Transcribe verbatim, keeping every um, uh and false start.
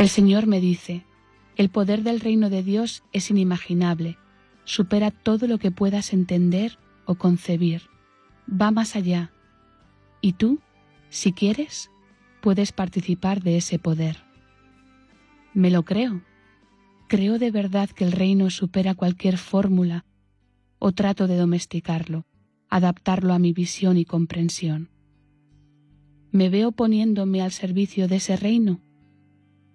El Señor me dice: el poder del reino de Dios es inimaginable, supera todo lo que puedas entender o concebir, va más allá. Y tú, si quieres, puedes participar de ese poder. Me lo creo. Creo de verdad que el reino supera cualquier fórmula o trato de domesticarlo, adaptarlo a mi visión y comprensión. Me veo poniéndome al servicio de ese reino